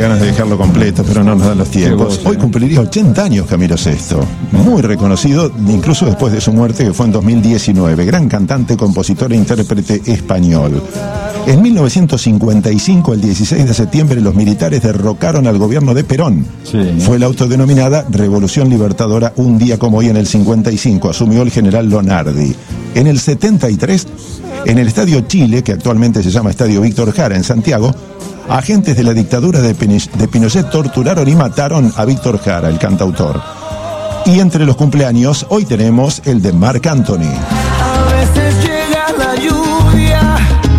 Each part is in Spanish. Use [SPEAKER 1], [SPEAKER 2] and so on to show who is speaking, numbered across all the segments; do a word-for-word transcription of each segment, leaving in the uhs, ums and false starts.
[SPEAKER 1] ganas de dejarlo completo, pero no nos dan los tiempos. Hoy cumpliría ochenta años Camilo Sesto, muy reconocido, incluso después de su muerte, que fue en dos mil diecinueve. Gran cantante, compositor e intérprete español. En mil novecientos cincuenta y cinco, el dieciséis de septiembre, los militares derrocaron al gobierno de Perón. Sí. Fue la autodenominada Revolución Libertadora. Un día como hoy, en el cincuenta y cinco, asumió el general Lonardi. En el setenta y tres, en el Estadio Chile, que actualmente se llama Estadio Víctor Jara, en Santiago, agentes de la dictadura de, Pin- de Pinochet torturaron y mataron a Víctor Jara, el cantautor. Y entre los cumpleaños, hoy tenemos el de Marc Anthony.
[SPEAKER 2] A veces llega la lluvia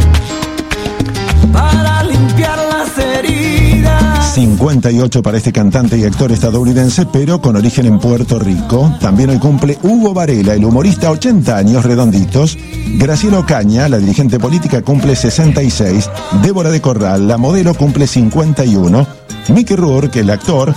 [SPEAKER 2] para limpiar las heridas.
[SPEAKER 1] cincuenta y ocho para este cantante y actor estadounidense, pero con origen en Puerto Rico. También hoy cumple Hugo Varela, el humorista, ochenta años redonditos. Graciela Ocaña, la dirigente política, cumple sesenta y seis. Débora de Corral, la modelo, cumple cincuenta y uno. Mickey Rourke, el actor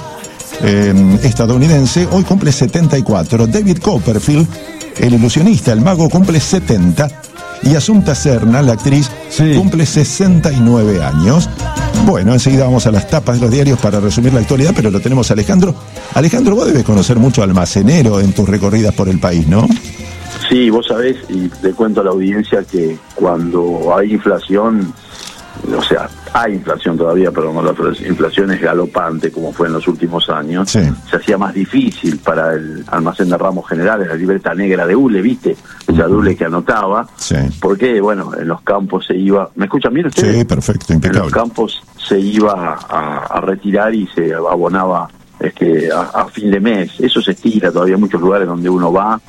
[SPEAKER 1] eh, estadounidense, hoy cumple setenta y cuatro. David Copperfield, el ilusionista, el mago, cumple setenta. Y Asunta Serna, la actriz, sí, cumple sesenta y nueve años. Bueno, enseguida vamos a las tapas de los diarios para resumir la actualidad, pero lo tenemos a Alejandro. Alejandro, vos debes conocer mucho Almacenero en tus recorridas por el país, ¿no?
[SPEAKER 3] Sí, vos sabés, y le cuento a la audiencia que cuando hay inflación, o sea, hay inflación todavía, pero cuando la inflación es galopante, como fue en los últimos años, sí, se hacía más difícil para el almacén de ramos generales, la libreta negra de hule, ¿viste? Esa uh-huh. Dule que anotaba, sí, porque, bueno, en los campos se iba... ¿Me escuchan bien ustedes?
[SPEAKER 1] Sí, perfecto, impecable.
[SPEAKER 3] En los campos se iba a, a retirar y se abonaba este, a, a fin de mes. Eso se estira todavía en muchos lugares donde uno va,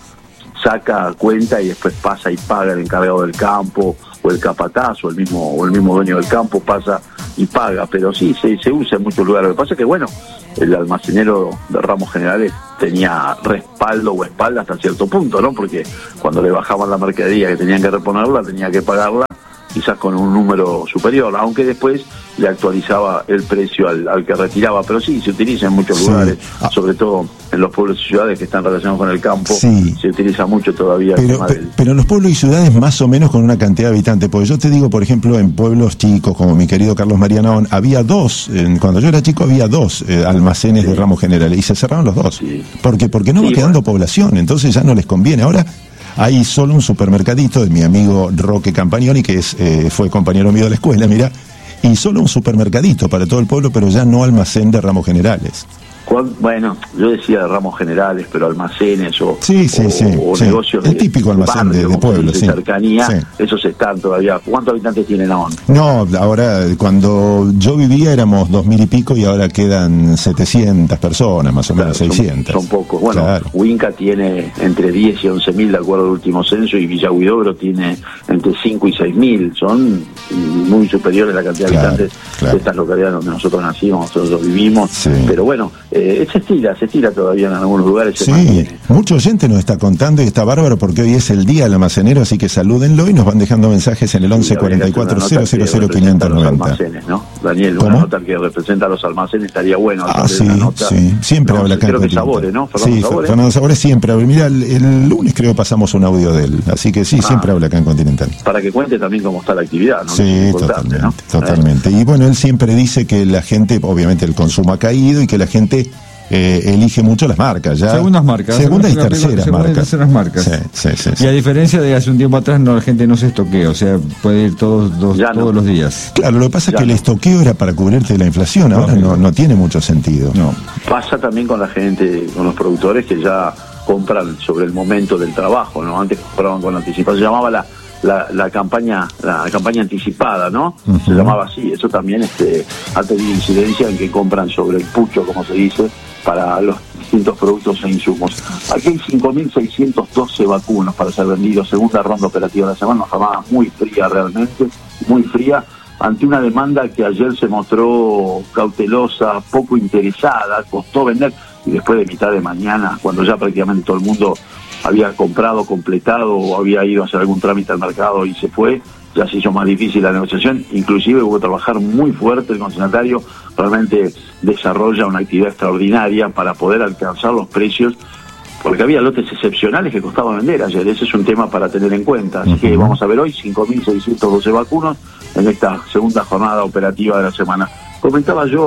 [SPEAKER 3] saca cuenta y después pasa y paga el encargado del campo, o el capataz, o el mismo o el mismo dueño del campo pasa y paga, pero sí, se, se usa en muchos lugares. Lo que pasa es que, bueno, el almacenero de ramos generales tenía respaldo o espalda hasta cierto punto, ¿no? Porque cuando le bajaban la mercadería que tenían que reponerla, tenía que pagarla quizás con un número superior, aunque después le actualizaba el precio al, al que retiraba, pero sí, se utiliza en muchos sí. lugares, ah. sobre todo en los pueblos y ciudades que están relacionados con el campo, sí. se utiliza mucho todavía.
[SPEAKER 1] Pero,
[SPEAKER 3] el tema
[SPEAKER 1] pero,
[SPEAKER 3] del...
[SPEAKER 1] pero en los pueblos y ciudades más o menos con una cantidad de habitantes, porque yo te digo, por ejemplo, en pueblos chicos, como mi querido Carlos Marianón, había dos, en, cuando yo era chico había dos eh, almacenes sí. de ramos generales, y se cerraron los dos, sí. porque porque no sí, va quedando bueno. población, entonces ya no les conviene. Ahora hay solo un supermercadito de mi amigo Roque Campagnoli, que es eh, fue compañero mío de la escuela, mira, y solo un supermercadito para todo el pueblo, pero ya no almacén de ramos generales.
[SPEAKER 3] Bueno, yo decía de ramos generales, pero almacenes o,
[SPEAKER 1] sí, sí,
[SPEAKER 3] o,
[SPEAKER 1] sí,
[SPEAKER 3] o
[SPEAKER 1] sí.
[SPEAKER 3] negocios
[SPEAKER 1] el
[SPEAKER 3] de
[SPEAKER 1] típico almacén barrio, de, de pueblo,
[SPEAKER 3] de
[SPEAKER 1] sí.
[SPEAKER 3] cercanía, sí. esos están todavía. ¿Cuántos habitantes tienen ahora?
[SPEAKER 1] No, ahora cuando yo vivía éramos dos mil y pico y ahora quedan setecientas personas, más o menos, claro, seiscientas.
[SPEAKER 3] Son, son pocos. Bueno, claro. Huinca tiene entre diez y once mil de acuerdo al último censo, y Villa Huidobro tiene entre cinco y seis mil. Son muy superiores la cantidad claro, de habitantes claro. de estas localidades donde nosotros nacimos, nosotros vivimos. Sí. Pero bueno, eh, se estira, se estira todavía en algunos lugares. Se
[SPEAKER 1] sí,
[SPEAKER 3] mantiene.
[SPEAKER 1] Mucha gente nos está contando y está bárbaro porque hoy es el día del almacenero, así que salúdenlo y nos van dejando mensajes en el once cuarenta y cuatro cero cero cero quinientos noventa.
[SPEAKER 3] ¿No? Daniel,
[SPEAKER 1] ¿cómo?
[SPEAKER 3] Una nota que representa a los almacenes estaría bueno.
[SPEAKER 1] Ah, sí, sí, siempre
[SPEAKER 3] no,
[SPEAKER 1] habla acá.
[SPEAKER 3] Creo que Sabores, ¿no?
[SPEAKER 1] Fernando sí, Sabores. Fernando Sabores siempre habla. Mira, el, el lunes creo pasamos un audio de él, así que sí, ah, siempre habla acá en Continental.
[SPEAKER 3] Para que cuente también cómo está la actividad, ¿no?
[SPEAKER 1] Sí, totalmente, ¿no? totalmente. Y bueno, él siempre dice que la gente, obviamente el consumo ha caído y que la gente Eh, elige mucho las marcas, ya.
[SPEAKER 4] Segundas marcas.
[SPEAKER 1] Segunda y terceras
[SPEAKER 4] segunda
[SPEAKER 1] marcas.
[SPEAKER 4] Y terceras marcas.
[SPEAKER 1] Sí, sí, sí, sí.
[SPEAKER 4] Y a diferencia de hace un tiempo atrás, no, la gente no se estoquea, o sea, puede ir todos, dos, todos no. los días.
[SPEAKER 1] Claro, lo que pasa ya es que no. el estoqueo era para cubrirte de la inflación, ahora no, no, no tiene mucho sentido. No.
[SPEAKER 3] Pasa también con la gente, con los productores que ya compran sobre el momento del trabajo, ¿no? Antes compraban con anticipación, se llamaba la La, la campaña la campaña anticipada, ¿no? Uh-huh. Se llamaba así. Eso también este, ha tenido incidencia en que compran sobre el pucho, como se dice, para los distintos productos e insumos. Aquí hay cinco mil seiscientos doce vacunos para ser vendidos, segunda ronda operativa de la semana, una jornada muy fría realmente, muy fría, ante una demanda que ayer se mostró cautelosa, poco interesada, costó vender, y después de mitad de mañana, cuando ya prácticamente todo el mundo había comprado, completado o había ido a hacer algún trámite al mercado y se fue, ya se hizo más difícil la negociación, inclusive hubo que trabajar muy fuerte. El consignatario realmente desarrolla una actividad extraordinaria para poder alcanzar los precios, porque había lotes excepcionales que costaba vender ayer. Ese es un tema para tener en cuenta. Así que vamos a ver hoy cinco mil seiscientos doce vacunos en esta segunda jornada operativa de la semana. Comentaba yo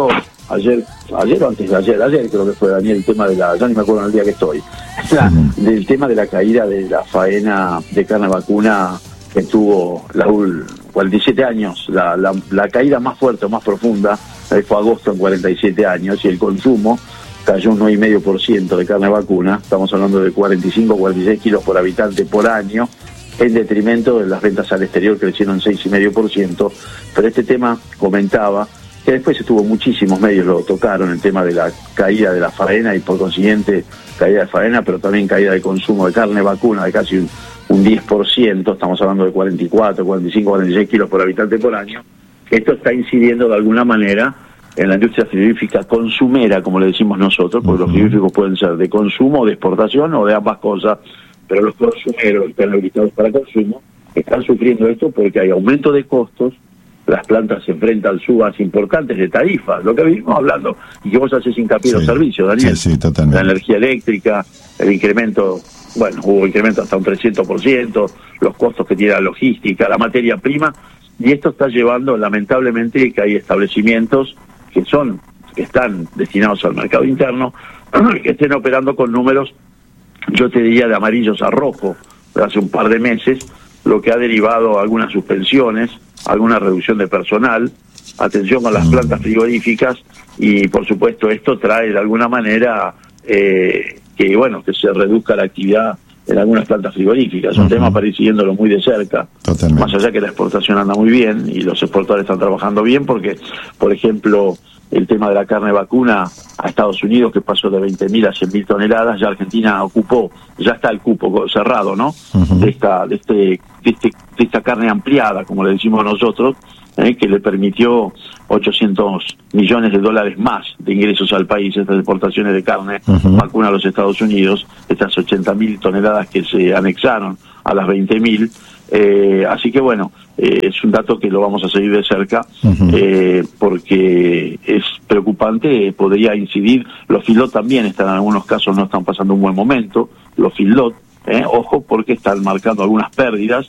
[SPEAKER 3] ayer, ayer o antes de ayer, ayer creo que fue, Daniel, el tema de la, ya ni me acuerdo el día que estoy, la, uh-huh. del tema de la caída de la faena de carne vacuna que tuvo la cuarenta y siete años, la, la, la caída más fuerte o más profunda fue agosto en cuarenta y siete años, y el consumo cayó un nueve coma cinco por ciento de carne vacuna, estamos hablando de cuarenta y cinco, cuarenta y seis kilos por habitante por año, en detrimento de las ventas al exterior crecieron seis coma cinco por ciento, pero este tema comentaba que después estuvo, muchísimos medios lo tocaron, el tema de la caída de la faena y por consiguiente caída de faena, pero también caída de consumo de carne vacuna de casi un, un diez por ciento, estamos hablando de cuarenta y cuatro, cuarenta y cinco, cuarenta y seis kilos por habitante por año. Esto está incidiendo de alguna manera en la industria frigorífica consumera, como le decimos nosotros, porque uh-huh. los frigoríficos pueden ser de consumo, de exportación o de ambas cosas, pero los consumeros que están habilitados para consumo están sufriendo esto porque hay aumento de costos, las plantas se enfrentan subas importantes de tarifas, lo que venimos hablando, y que vos haces hincapié en sí. los servicios, Daniel.
[SPEAKER 1] Sí, sí, totalmente.
[SPEAKER 3] La energía eléctrica, el incremento, bueno, hubo incremento hasta un trescientos por ciento, los costos que tiene la logística, la materia prima, y esto está llevando, lamentablemente, que hay establecimientos que son, que están destinados al mercado interno, que estén operando con números, yo te diría, de amarillos a rojo, de hace un par de meses, lo que ha derivado a algunas suspensiones, alguna reducción de personal, atención con las plantas frigoríficas, y por supuesto esto trae de alguna manera eh, que bueno que se reduzca la actividad en algunas plantas frigoríficas. Es un uh-huh. tema para ir siguiéndolo muy de cerca.
[SPEAKER 1] Totalmente.
[SPEAKER 3] Más allá que la exportación anda muy bien y los exportadores están trabajando bien, porque por ejemplo el tema de la carne vacuna a Estados Unidos, que pasó de veinte mil a cien mil toneladas, ya Argentina ocupó, ya está el cupo cerrado, ¿no? Uh-huh. de esta de este de este de esta carne ampliada, como le decimos nosotros, eh, que le permitió ochocientos millones de dólares más de ingresos al país, estas exportaciones de carne uh-huh. vacuna a los Estados Unidos, estas ochenta mil toneladas que se anexaron a las veinte mil. Eh, así que bueno, eh, es un dato que lo vamos a seguir de cerca, uh-huh. eh, porque es preocupante, eh, podría incidir, los feedlot también están, en algunos casos no están pasando un buen momento, los feedlot, eh, ojo, porque están marcando algunas pérdidas,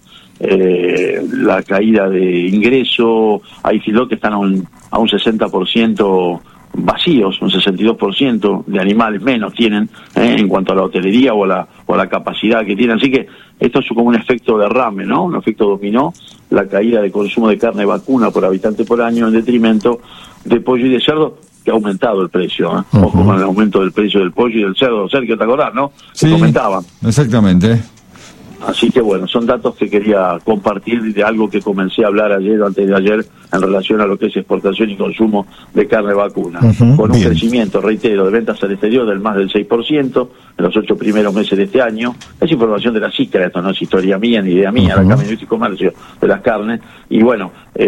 [SPEAKER 3] eh, la caída de ingreso, hay feedlot que están a un, a un sesenta por ciento vacíos, un sesenta y dos por ciento de animales menos tienen eh, en cuanto a la hotelería o a la, o a la capacidad que tienen, así que esto es como un efecto derrame, ¿no? Un efecto dominó, la caída de consumo de carne vacuna por habitante por año en detrimento de pollo y de cerdo, que ha aumentado el precio, ¿eh? Uh-huh. Ojo con el aumento del precio del pollo y del cerdo, Sergio, ¿te acordás, no?
[SPEAKER 4] Sí,
[SPEAKER 3] se comentaban.
[SPEAKER 4] Exactamente.
[SPEAKER 3] Así que bueno, son datos que quería compartir de algo que comencé a hablar ayer o antes de ayer en relación a lo que es exportación y consumo de carne vacuna. Uh-huh, con un bien. crecimiento, reitero, de ventas al exterior del más del seis por ciento en los ocho primeros meses de este año. Es información de la CICRA, esto no es historia mía ni idea mía, uh-huh. la Cámara de Industria y Comercio de las carnes. Y bueno,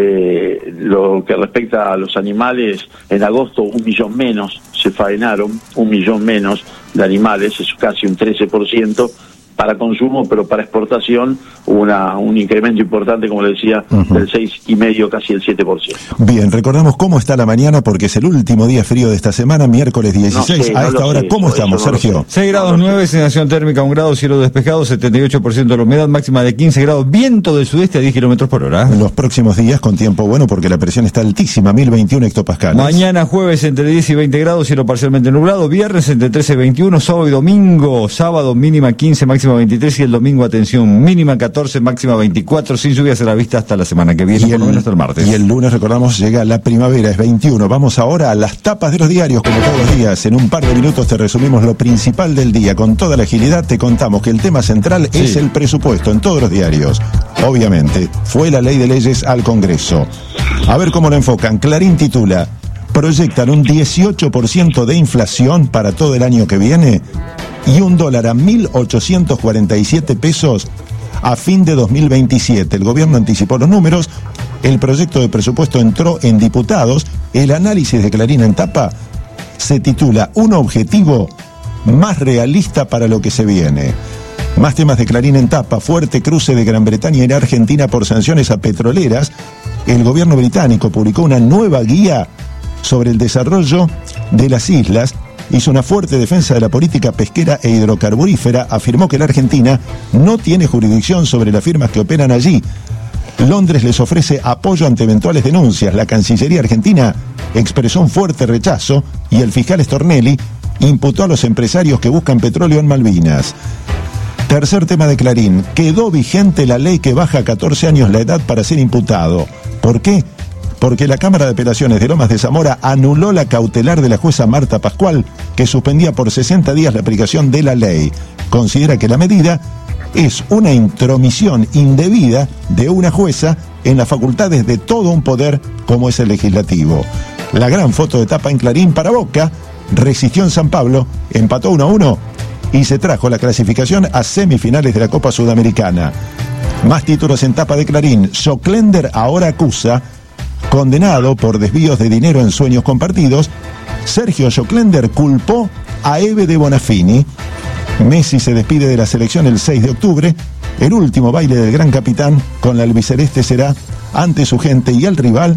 [SPEAKER 3] eh, lo que respecta a los animales, en agosto un millón menos se faenaron, un millón menos de animales, es casi un trece por ciento. Para consumo, pero para exportación una un incremento importante, como le decía, uh-huh. del seis y medio, casi el siete por ciento.
[SPEAKER 1] Bien, recordamos cómo está la mañana, porque es el último día frío de esta semana, miércoles dieciséis. No sé, a no esta hora, sé, ¿cómo eso, estamos, eso no Sergio?
[SPEAKER 4] seis grados nueve, sensación térmica un grado, cielo despejado, setenta y ocho por ciento de la humedad, máxima de quince grados, viento del sudeste a diez kilómetros por hora.
[SPEAKER 1] En los próximos días con tiempo bueno, porque la presión está altísima, mil veintiuno hectopascales.
[SPEAKER 4] Mañana jueves entre diez y veinte grados, cielo parcialmente nublado, viernes entre trece y veintiuno, sábado y domingo, sábado mínima quince, máxima veintitrés, y el domingo, atención, mínima catorce, máxima veinticuatro, sin lluvias a la vista hasta la semana que viene, y por lo menos hasta el martes.
[SPEAKER 1] Y el lunes, recordamos, llega la primavera, es veintiuno. Vamos ahora a las tapas de los diarios, como todos los días. En un par de minutos te resumimos lo principal del día. Con toda la agilidad te contamos que el tema central sí. es el presupuesto en todos los diarios. Obviamente, fue la ley de leyes al Congreso. A ver cómo lo enfocan. Clarín titula: proyectan un dieciocho por ciento de inflación para todo el año que viene y un dólar a mil ochocientos cuarenta y siete pesos a fin de dos mil veintisiete. El gobierno anticipó los números, el proyecto de presupuesto entró en diputados, el análisis de Clarín en tapa se titula Un objetivo más realista para lo que se viene. Más temas de Clarín en tapa: fuerte cruce de Gran Bretaña y Argentina por sanciones a petroleras. El gobierno británico publicó una nueva guía sobre el desarrollo de las islas, hizo una fuerte defensa de la política pesquera e hidrocarburífera, afirmó que la Argentina no tiene jurisdicción sobre las firmas que operan allí. Londres les ofrece apoyo ante eventuales denuncias. La Cancillería argentina expresó un fuerte rechazo y el fiscal Stornelli imputó a los empresarios que buscan petróleo en Malvinas. Tercer tema de Clarín. Quedó vigente la ley que baja a catorce años la edad para ser imputado. ¿Por qué? Porque la Cámara de Apelaciones de Lomas de Zamora anuló la cautelar de la jueza Marta Pascual, que suspendía por sesenta días la aplicación de la ley. Considera que la medida es una intromisión indebida de una jueza en las facultades de todo un poder como es el legislativo. La gran foto de tapa en Clarín para Boca, resistió en San Pablo, empató uno a uno y se trajo la clasificación a semifinales de la Copa Sudamericana. Más títulos en tapa de Clarín. Soclender ahora acusa, condenado por desvíos de dinero en sueños compartidos. Sergio Soclender culpó a Eve de Bonafini. Messi se despide de la selección el seis de octubre. El último baile del gran capitán con la albiceleste será ante su gente y el rival,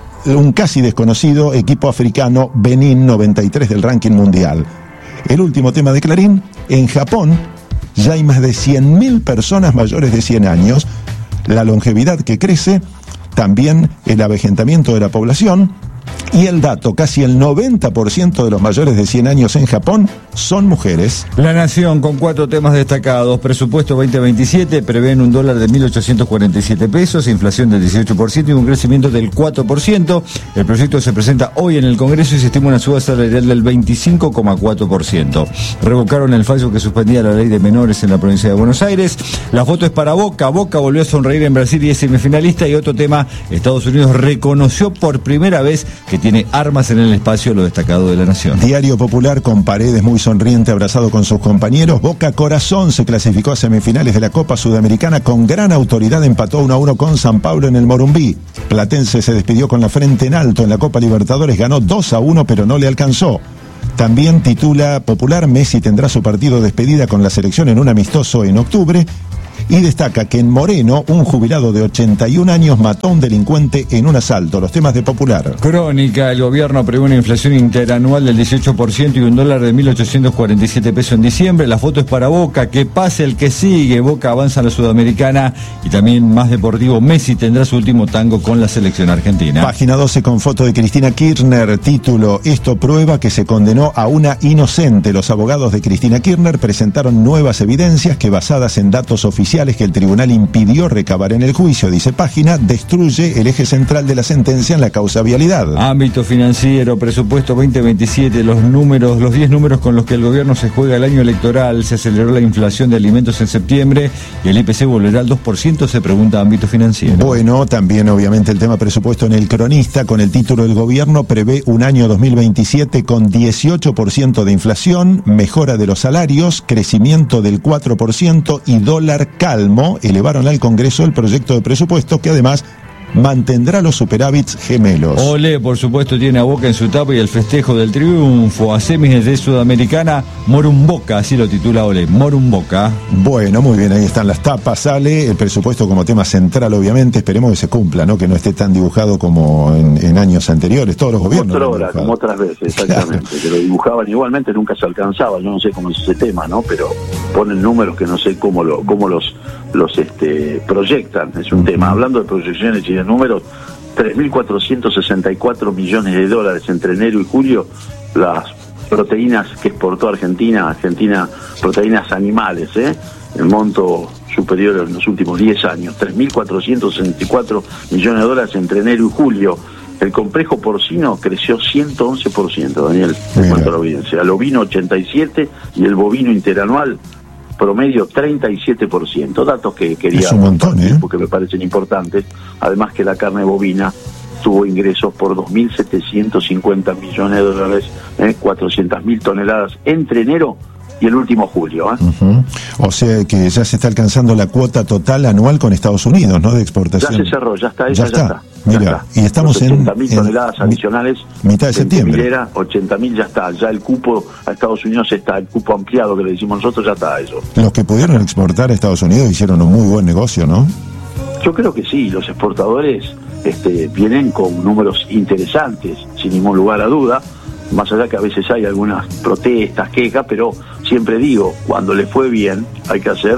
[SPEAKER 1] un casi desconocido equipo africano, Benín, noventa y tres del ranking mundial. El último tema de Clarín. En Japón ya hay más de cien mil personas mayores de cien años. La longevidad que crece, también el avejentamiento de la población. Y el dato, casi el noventa por ciento de los mayores de cien años en Japón son mujeres.
[SPEAKER 4] La Nación con cuatro temas destacados. Presupuesto veinte veintisiete, prevén un dólar de mil ochocientos cuarenta y siete pesos, inflación del dieciocho por ciento y un crecimiento del cuatro por ciento. El proyecto se presenta hoy en el Congreso y se estima una suba salarial del veinticinco coma cuatro por ciento. Revocaron el fallo que suspendía la ley de menores en la provincia de Buenos Aires. La foto es para Boca. Boca volvió a sonreír en Brasil y es semifinalista. Y otro tema, Estados Unidos reconoció por primera vez que tiene armas en el espacio, lo destacado de la Nación.
[SPEAKER 1] Diario Popular con Paredes muy sonriente, abrazado con sus compañeros. Boca Corazón se clasificó a semifinales de la Copa Sudamericana con gran autoridad, empató uno a uno con San Pablo en el Morumbí. Platense se despidió con la frente en alto en la Copa Libertadores, ganó dos a uno pero no le alcanzó. También titula Popular, Messi tendrá su partido de despedida con la selección en un amistoso en octubre. Y destaca que en Moreno, un jubilado de ochenta y un años mató a un delincuente en un asalto. Los temas de Popular.
[SPEAKER 4] Crónica, el gobierno prevé una inflación interanual del dieciocho por ciento y un dólar de mil ochocientos cuarenta y siete pesos en diciembre. La foto es para Boca, que pase el que sigue. Boca avanza a la Sudamericana y también más deportivo. Messi tendrá su último tango con la selección argentina.
[SPEAKER 1] Página doce con foto de Cristina Kirchner. Título, esto prueba que se condenó a una inocente. Los abogados de Cristina Kirchner presentaron nuevas evidencias que, basadas en datos oficiales que el tribunal impidió recabar en el juicio, dice Página, destruye el eje central de la sentencia en la causa vialidad.
[SPEAKER 4] Ámbito financiero, presupuesto veinte veintisiete, los números, los diez números con los que el gobierno se juega el año electoral. Se aceleró la inflación de alimentos en septiembre y el I P C volverá al dos por ciento, se pregunta Ámbito financiero.
[SPEAKER 1] Bueno, también obviamente el tema presupuesto en El Cronista, con el título, el gobierno prevé un año dos mil veintisiete con dieciocho por ciento de inflación, mejora de los salarios, crecimiento del cuatro por ciento y dólar calmo. Elevaron al Congreso el proyecto de presupuesto que además mantendrá los superávits gemelos.
[SPEAKER 4] Ole, por supuesto, tiene a Boca en su tapa y el festejo del triunfo a semis de Sudamericana. Morumboca, así lo titula Ole, Morumboca.
[SPEAKER 1] Bueno, muy bien, ahí están las tapas. Sale el presupuesto como tema central, obviamente. Esperemos que se cumpla, ¿no? Que no esté tan dibujado como en, en años anteriores. Todos los gobiernos.
[SPEAKER 3] Otra hora, como otras veces, exactamente. Claro. Que lo dibujaban igualmente, nunca se alcanzaba. Yo no sé cómo es ese tema, ¿no? Pero ponen números que no sé cómo, lo, cómo los, los este, proyectan. Es un uh-huh. tema. Hablando de proyecciones y de números, tres mil cuatrocientos sesenta y cuatro millones de dólares entre enero y julio, las proteínas que exportó Argentina, Argentina, proteínas animales, ¿eh? El monto superior en los últimos diez años, tres mil cuatrocientos sesenta y cuatro millones de dólares entre enero y julio. El complejo porcino creció ciento once por ciento, Daniel, en cuanto a la audiencia. El ovino ochenta y siete por ciento y el bovino interanual promedio treinta y siete por ciento, datos que quería
[SPEAKER 1] es un montón, ¿eh?
[SPEAKER 3] porque me parecen importantes, además que la carne bovina tuvo ingresos por dos mil setecientos cincuenta millones de dólares, ¿eh? cuatrocientas mil toneladas entre enero y el último julio. ¿eh?
[SPEAKER 1] Uh-huh. O sea que ya se está alcanzando la cuota total anual con Estados Unidos, ¿no? De exportación.
[SPEAKER 3] Ya se cerró, ya está, ya,
[SPEAKER 1] ya está.
[SPEAKER 3] Ya está.
[SPEAKER 1] Mira,
[SPEAKER 3] ya está.
[SPEAKER 1] Y estamos en
[SPEAKER 3] ochenta mil toneladas
[SPEAKER 1] en,
[SPEAKER 3] adicionales.
[SPEAKER 1] Mitad de septiembre.
[SPEAKER 3] ochenta mil ya está, ya el cupo a Estados Unidos está, el cupo ampliado que le decimos nosotros ya está eso.
[SPEAKER 1] Los que pudieron exportar a Estados Unidos hicieron un muy buen negocio, ¿no?
[SPEAKER 3] Yo creo que sí, los exportadores este, vienen con números interesantes, sin ningún lugar a duda, más allá que a veces hay algunas protestas, quejas, pero siempre digo, cuando le fue bien hay que hacer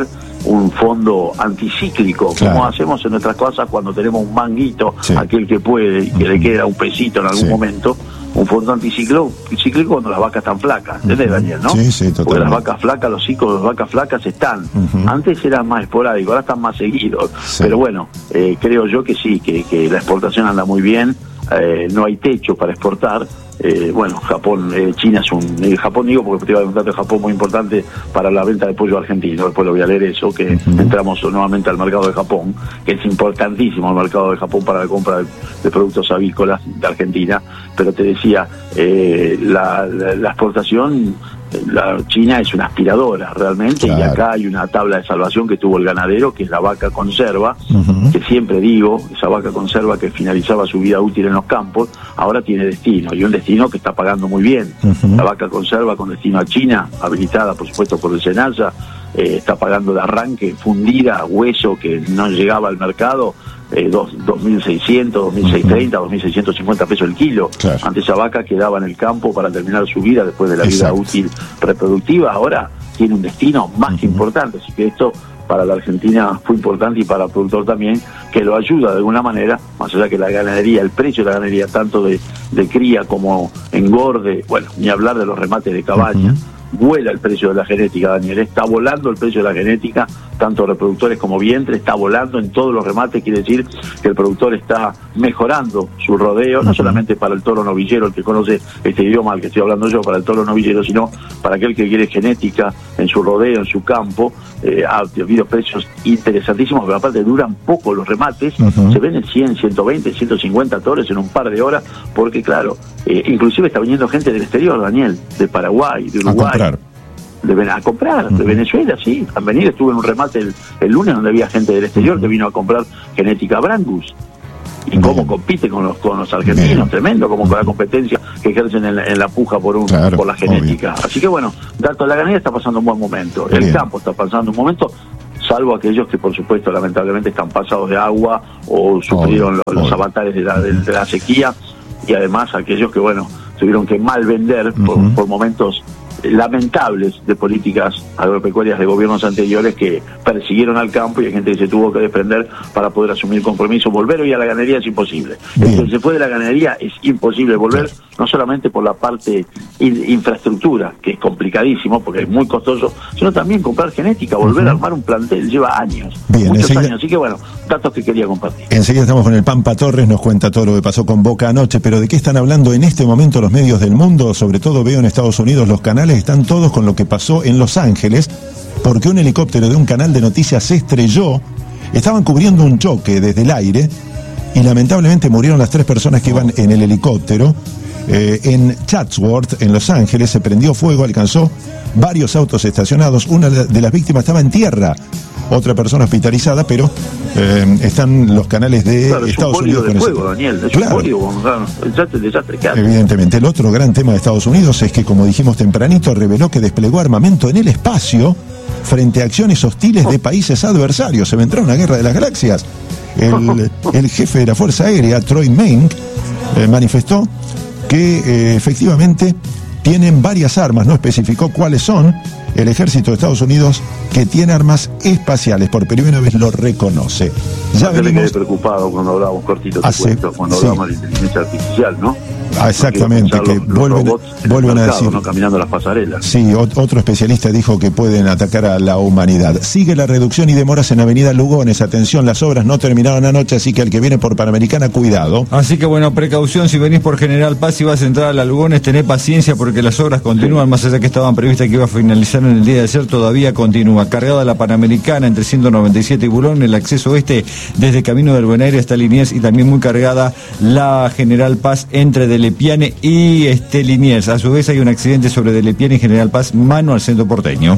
[SPEAKER 3] un fondo anticíclico,
[SPEAKER 1] claro,
[SPEAKER 3] como hacemos en nuestras cosas cuando tenemos un manguito,
[SPEAKER 1] sí,
[SPEAKER 3] aquel que puede y que uh-huh. le queda un pesito en algún sí. momento, un fondo anticíclico cíclico cuando las vacas están flacas, ¿entendés, uh-huh. Daniel? ¿No?
[SPEAKER 1] Sí, sí, totalmente.
[SPEAKER 3] Porque las vacas flacas, los ciclos de las vacas flacas están. Uh-huh. Antes eran más esporádicos, ahora están más seguidos. Sí. Pero bueno, eh, creo yo que sí, que, que la exportación anda muy bien, eh, no hay techo para exportar. Eh, bueno, Japón, eh, China es un... Eh, Japón digo porque te iba a contar de Japón muy importante para la venta de pollo argentino, después lo voy a leer eso, que uh-huh. entramos nuevamente al mercado de Japón, que es importantísimo el mercado de Japón para la compra de, de productos avícolas de Argentina, pero te decía, eh, la, la, la exportación, la China es una aspiradora realmente, claro, y acá hay una tabla de salvación que tuvo el ganadero, que es la vaca conserva, uh-huh. que siempre digo, esa vaca conserva que finalizaba su vida útil en los campos, ahora tiene destino, y un destino que está pagando muy bien. Uh-huh. La vaca conserva con destino a China, habilitada por supuesto por el SENASA, eh, está pagando de arranque, fundida, hueso que no llegaba al mercado, eh, dos mil seiscientos, dos mil seiscientos treinta, uh-huh. dos mil seiscientos cincuenta pesos el kilo. Claro. Antes esa vaca quedaba en el campo para terminar su vida después de la Exacto. vida útil reproductiva, ahora tiene un destino más uh-huh. que importante, así que esto para la Argentina fue importante y para el productor también, que lo ayuda de alguna manera, más allá que la ganadería, el precio de la ganadería, tanto de, de cría como engorde, bueno, ni hablar de los remates de cabaña, uh-huh. vuela el precio de la genética, Daniel, está volando el precio de la genética, tanto reproductores como vientre, está volando en todos los remates, quiere decir que el productor está mejorando su rodeo, no solamente para el toro novillero, el que conoce este idioma al que estoy hablando yo, para el toro novillero, sino para aquel que quiere genética en su rodeo, en su campo. Eh, ha habido precios interesantísimos, pero aparte duran poco los remates, uh-huh. se venden cien, ciento veinte, ciento cincuenta toros en un par de horas, porque claro, eh, inclusive está viniendo gente del exterior, Daniel, de Paraguay, de Uruguay.
[SPEAKER 1] A comprar.
[SPEAKER 3] De, a comprar, uh-huh. de Venezuela, sí, han venido, estuve en un remate el, el lunes donde había gente del exterior uh-huh. que vino a comprar genética Brangus. Y Bien. cómo compite con los con los argentinos, Bien. tremendo, como con la competencia que ejercen en la, en la puja por un claro, por la genética. Obvio. Así que bueno, dato de la ganadería está pasando un buen momento, Bien. el campo está pasando un momento, salvo aquellos que por supuesto lamentablemente están pasados de agua o sufrieron obvio, los, los avatares de la, de, de la sequía, y además aquellos que bueno tuvieron que mal vender uh-huh. por, por momentos lamentables de políticas agropecuarias de gobiernos anteriores que persiguieron al campo, y hay gente que se tuvo que desprender para poder asumir compromiso. Volver hoy a la ganadería es imposible. El que se fue de la ganadería es imposible volver, no solamente por la parte in- infraestructura, que es complicadísimo porque es muy costoso, sino también comprar genética, volver uh-huh. a armar un plantel lleva años, Bien, muchos enseguida, años, así que bueno, datos que quería compartir.
[SPEAKER 1] Enseguida estamos con el Pampa Torres, nos cuenta todo lo que pasó con Boca anoche, pero ¿de qué están hablando en este momento los medios del mundo? Sobre todo veo en Estados Unidos, los canales están todos con lo que pasó en Los Ángeles, porque un helicóptero de un canal de noticias se estrelló, estaban cubriendo un choque desde el aire y lamentablemente murieron las tres personas que iban en el helicóptero. Eh, en Chatsworth, en Los Ángeles, se prendió fuego, alcanzó varios autos estacionados, una de las víctimas estaba en tierra, otra persona hospitalizada, pero eh, están los canales de
[SPEAKER 3] claro,
[SPEAKER 1] Estados Unidos
[SPEAKER 3] de
[SPEAKER 1] con
[SPEAKER 3] fuego,
[SPEAKER 1] ese...
[SPEAKER 3] Daniel, es
[SPEAKER 1] claro.
[SPEAKER 3] un polio, claro, el desastre, el desastre que hace.
[SPEAKER 1] Evidentemente, el otro gran tema de Estados Unidos es que, como dijimos tempranito, reveló que desplegó armamento en el espacio frente a acciones hostiles de países adversarios. Se vendrá una guerra de las galaxias. El, el jefe de la Fuerza Aérea, Troy Maink, eh, manifestó que eh, efectivamente tienen varias armas, no especificó cuáles son. El ejército de Estados Unidos, que tiene armas espaciales, por primera vez lo reconoce. Ya
[SPEAKER 3] venimos... me quedé preocupado cuando hablábamos cortito, te
[SPEAKER 1] hace...
[SPEAKER 3] cuento, cuando
[SPEAKER 1] sí.
[SPEAKER 3] hablábamos de inteligencia artificial, ¿no?
[SPEAKER 1] Ah, exactamente, que
[SPEAKER 3] los,
[SPEAKER 1] vuelven,
[SPEAKER 3] los
[SPEAKER 1] vuelven
[SPEAKER 3] mercado,
[SPEAKER 1] a decir...
[SPEAKER 3] ¿no? Caminando las pasarelas.
[SPEAKER 1] Sí, otro especialista dijo que pueden atacar a la humanidad. Sigue la reducción y demoras en Avenida Lugones. Atención, las obras no terminaron anoche, así que el que viene por Panamericana, cuidado.
[SPEAKER 4] Así que bueno, precaución, si venís por General Paz y vas a entrar a la Lugones, tené paciencia porque las obras continúan, sí. más allá que estaban previstas que iba a finalizar en el día de ayer, todavía continúa. Cargada la Panamericana entre ciento noventa y siete y Bulón, el acceso oeste desde Camino del Buen Aire hasta Liniers, y también muy cargada la General Paz entre Delepiane y este Liniers. A su vez hay un accidente sobre Delepiane y General Paz, mano al centro porteño.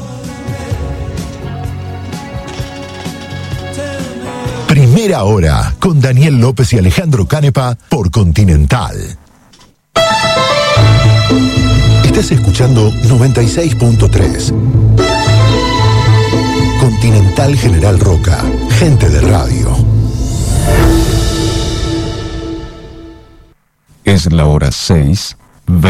[SPEAKER 5] Primera hora con Daniel López y Alejandro Canepa por Continental. Estás escuchando noventa y seis punto tres. Continental General Roca, gente de radio.
[SPEAKER 6] Es la hora seis,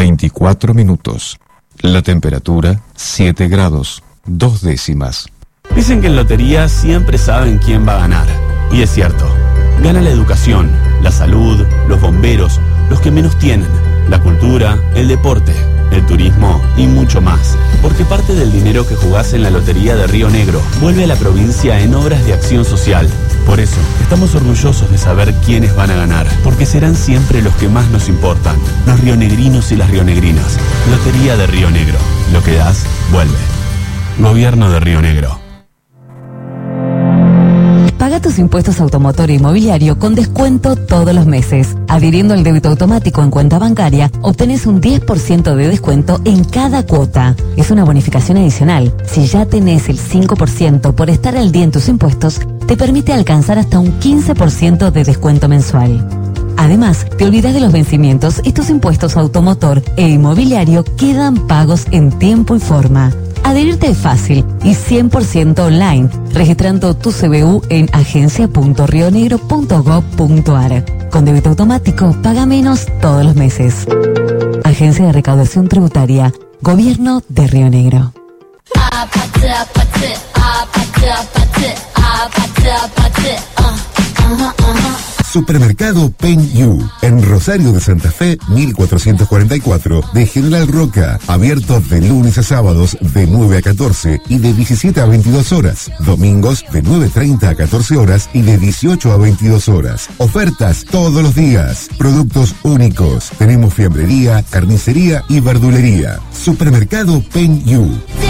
[SPEAKER 6] veinticuatro minutos. La temperatura siete grados, dos décimas.
[SPEAKER 7] Dicen que en lotería siempre saben quién va a ganar. Y es cierto. Gana la educación, la salud, los bomberos, los que menos tienen, la cultura, el deporte, el turismo y mucho más. Porque parte del dinero que jugás en la Lotería de Río Negro vuelve a la provincia en obras de acción social. Por eso, estamos orgullosos de saber quiénes van a ganar, porque serán siempre los que más nos importan, los rionegrinos y las rionegrinas. Lotería de Río Negro. Lo que das, vuelve. Gobierno de Río Negro.
[SPEAKER 8] Paga tus impuestos automotor e inmobiliario con descuento todos los meses. Adhiriendo al débito automático en cuenta bancaria, obtenés un diez por ciento de descuento en cada cuota. Es una bonificación adicional. Si ya tenés el cinco por ciento por estar al día en tus impuestos, te permite alcanzar hasta un quince por ciento de descuento mensual. Además, te olvidas de los vencimientos y tus impuestos automotor e inmobiliario quedan pagos en tiempo y forma. Adherirte es fácil y cien por ciento online, registrando tu C B U en agencia punto rionegro punto gob punto ar. Con débito automático, paga menos todos los meses. Agencia de Recaudación Tributaria, Gobierno de Río Negro.
[SPEAKER 5] Supermercado Pen You, en Rosario de Santa Fe, mil cuatrocientos cuarenta y cuatro, de General Roca, abierto de lunes a sábados de nueve a catorce y de diecisiete a veintidós horas, domingos de nueve treinta a catorce horas y de dieciocho a veintidós horas. Ofertas todos los días, productos únicos, tenemos fiambrería, carnicería y verdulería. Supermercado Pen You.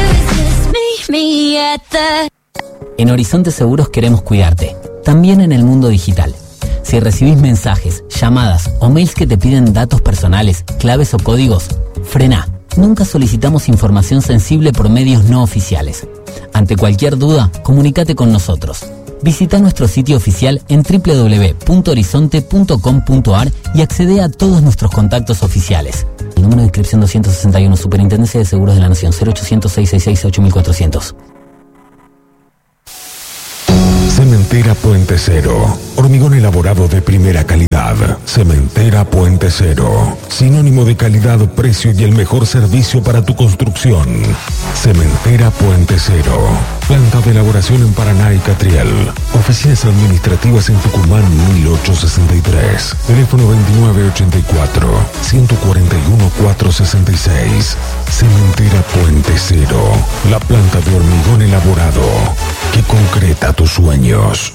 [SPEAKER 9] En Horizonte Seguros queremos cuidarte, también en el mundo digital. Si recibís mensajes, llamadas o mails que te piden datos personales, claves o códigos, frena. Nunca solicitamos información sensible por medios no oficiales. Ante cualquier duda, comunícate con nosotros. Visita nuestro sitio oficial en doble u doble u doble u punto horizonte punto com punto ar y accede a todos nuestros contactos oficiales. El número de inscripción doscientos sesenta y uno, Superintendencia de Seguros de la Nación, cero ochocientos, seiscientos sesenta y seis, ocho mil cuatrocientos.
[SPEAKER 5] Cementera Puente Cero. Hormigón elaborado de primera calidad. Cementera Puente Cero. Sinónimo de calidad, precio y el mejor servicio para tu construcción. Cementera Puente Cero. Planta de elaboración en Paraná y Catriel. Oficinas administrativas en Tucumán mil ochocientos sesenta y tres. Teléfono veintinueve ochenta y cuatro, ciento cuarenta y uno, cuatrocientos sesenta y seis. Cementera Puente Cero. La planta de hormigón elaborado que concreta tus sueños.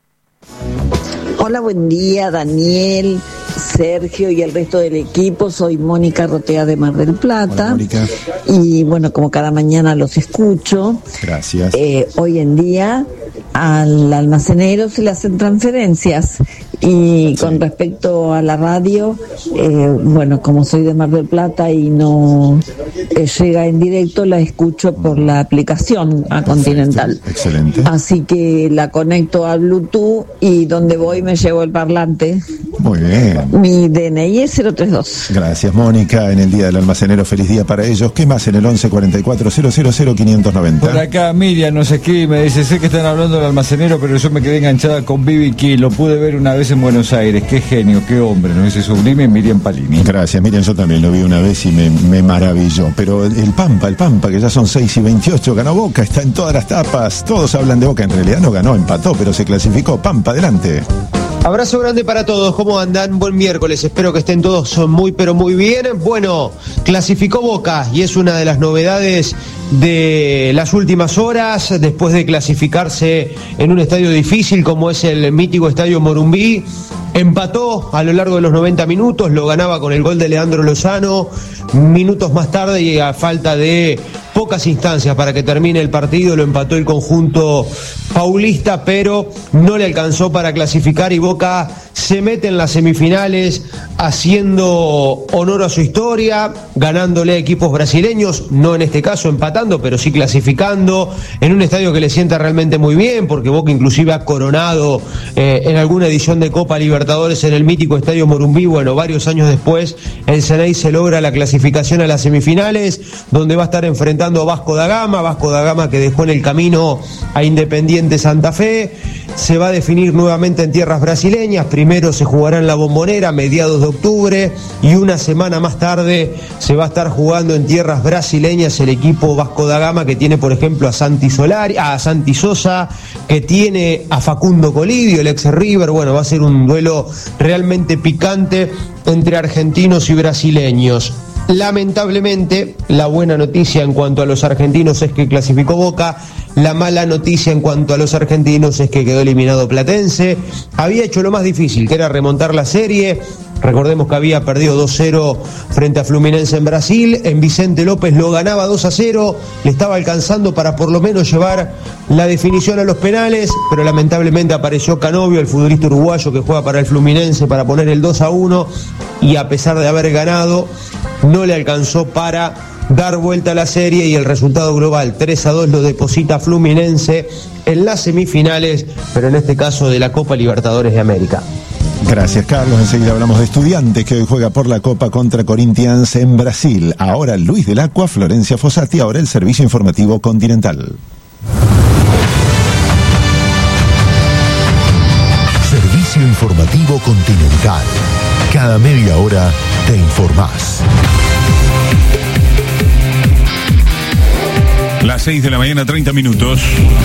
[SPEAKER 10] Hola, buen día, Daniel, Sergio y el resto del equipo. Soy Mónica Rotea de Mar del Plata.
[SPEAKER 1] Hola, Mónica.
[SPEAKER 10] Y bueno, como cada mañana los escucho.
[SPEAKER 1] Gracias.
[SPEAKER 10] Eh, hoy en día al almacenero se le hacen transferencias. Y con sí. respecto a la radio, eh, bueno, como soy de Mar del Plata y no eh, llega en directo, la escucho por la aplicación a Continental.
[SPEAKER 1] Excelente.
[SPEAKER 10] Así que la conecto a Bluetooth y donde voy me llevo el parlante.
[SPEAKER 1] Muy bien.
[SPEAKER 10] Mi D N I es cero treinta y dos.
[SPEAKER 1] Gracias, Mónica. En el Día del Almacenero, feliz día para ellos. ¿Qué más en el once cuarenta y cuatro, cero cero cero, quinientos noventa?
[SPEAKER 4] Por acá Miriam nos escribe y me dice, sé que están hablando del almacenero, pero yo me quedé enganchada con B B King. Lo pude ver una vez en Buenos Aires. Qué genio, qué hombre, ¿no? Ese sublime Miriam Palini.
[SPEAKER 1] Gracias, Miriam. Yo también lo vi una vez y me, me maravilló. Pero el, el Pampa, el Pampa, que ya son seis y veintiocho, ganó Boca, está en todas las tapas. Todos hablan de Boca. En realidad no ganó, empató, pero se clasificó. Pampa, adelante.
[SPEAKER 11] Abrazo grande para todos, ¿cómo andan? Buen miércoles, espero que estén todos muy pero muy bien. Bueno, clasificó Boca y es una de las novedades de las últimas horas, después de clasificarse en un estadio difícil como es el mítico Estadio Morumbí. Empató a lo largo de los noventa minutos, lo ganaba con el gol de Leandro Lozano, minutos más tarde y a falta de pocas instancias para que termine el partido, lo empató el conjunto paulista, pero no le alcanzó para clasificar y Boca se mete en las semifinales haciendo honor a su historia, ganándole a equipos brasileños, no en este caso empatando, pero sí clasificando, en un estadio que le sienta realmente muy bien, porque Boca inclusive ha coronado eh, en alguna edición de Copa Libertadores en el mítico Estadio Morumbí. Bueno, varios años después el Ceney se logra la clasificación a las semifinales, donde va a estar enfrentando a Vasco da Gama, Vasco da Gama que dejó en el camino a Independiente Santa Fe. Se va a definir nuevamente en tierras brasileñas. primero se jugará en la Bombonera a mediados de octubre y una semana más tarde se va a estar jugando en tierras brasileñas el equipo Vasco da Gama, que tiene por ejemplo a Santi Solari, a Santi Sosa, que tiene a Facundo Colidio, el ex River. Bueno, va a ser un duelo realmente picante entre argentinos y brasileños. Lamentablemente, la buena noticia en cuanto a los argentinos es que clasificó Boca, la mala noticia en cuanto a los argentinos es que quedó eliminado Platense. Había hecho lo más difícil, que era remontar la serie. Recordemos que había perdido dos cero frente a Fluminense en Brasil. En Vicente López lo ganaba dos a cero, le estaba alcanzando para por lo menos llevar la definición a los penales, pero lamentablemente apareció Canovio, el futbolista uruguayo que juega para el Fluminense, para poner el dos a uno, y a pesar de haber ganado, no le alcanzó para dar vuelta a la serie, y el resultado global tres a dos lo deposita Fluminense en las semifinales, pero en este caso de la Copa Libertadores de América.
[SPEAKER 1] Gracias, Carlos. Enseguida hablamos de Estudiantes, que hoy juega por la Copa contra Corinthians en Brasil. Ahora Luis del Acua, Florencia Fossati, ahora el servicio informativo Continental.
[SPEAKER 12] Servicio informativo Continental. Cada media hora te informás.
[SPEAKER 13] Las seis de la mañana, treinta minutos.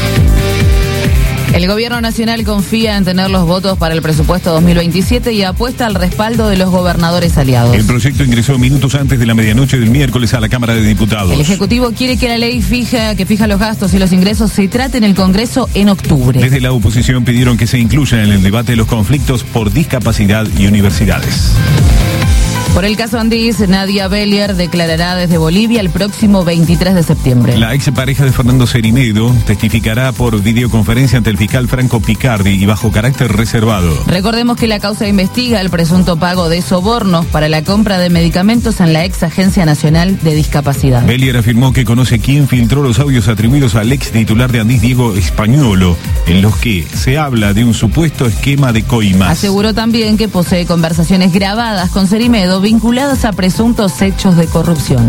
[SPEAKER 14] El gobierno nacional confía en tener los votos para el presupuesto dos mil veintisiete y apuesta al respaldo de los gobernadores aliados.
[SPEAKER 13] El proyecto ingresó minutos antes de la medianoche del miércoles a la Cámara de Diputados.
[SPEAKER 14] El Ejecutivo quiere que la ley fija, que fija los gastos y los ingresos se trate en el Congreso en octubre.
[SPEAKER 13] Desde la oposición pidieron que se incluya en el debate los conflictos por discapacidad y universidades.
[SPEAKER 14] Por el caso Andís, Nadia Bellier declarará desde Bolivia el próximo veintitrés de septiembre.
[SPEAKER 13] La expareja de Fernando Cerimedo testificará por videoconferencia ante el fiscal Franco Picardi y bajo carácter reservado.
[SPEAKER 14] Recordemos que la causa investiga el presunto pago de sobornos para la compra de medicamentos en la ex Agencia Nacional de Discapacidad.
[SPEAKER 13] Bellier afirmó que conoce quién filtró los audios atribuidos al ex titular de Andís, Diego Españolo, en los que se habla de un supuesto esquema de coimas.
[SPEAKER 14] Aseguró también que posee conversaciones grabadas con Cerimedo vinculadas a presuntos hechos de corrupción.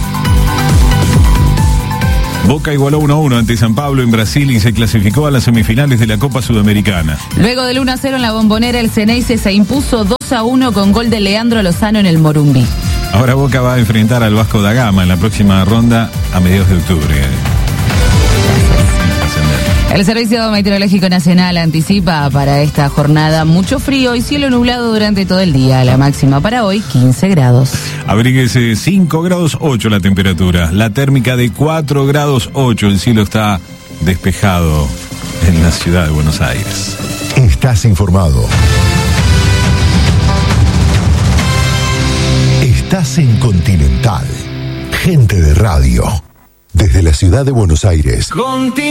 [SPEAKER 13] Boca igualó uno a uno ante San Pablo en Brasil y se clasificó a las semifinales de la Copa Sudamericana.
[SPEAKER 14] Luego del uno a cero en la Bombonera, el Ceneice se impuso dos a uno con gol de Leandro Lozano en el Morumbí.
[SPEAKER 13] Ahora Boca va a enfrentar al Vasco da Gama en la próxima ronda a mediados de octubre.
[SPEAKER 14] El Servicio Meteorológico Nacional anticipa para esta jornada mucho frío y cielo nublado durante todo el día. La máxima para hoy, quince grados.
[SPEAKER 13] Abríguese, cinco grados ocho la temperatura. La térmica de cuatro grados ocho. El cielo está despejado en la ciudad de Buenos Aires.
[SPEAKER 12] Estás informado. Estás en Continental. Gente de radio. Desde la ciudad de Buenos Aires.
[SPEAKER 2] Contigo.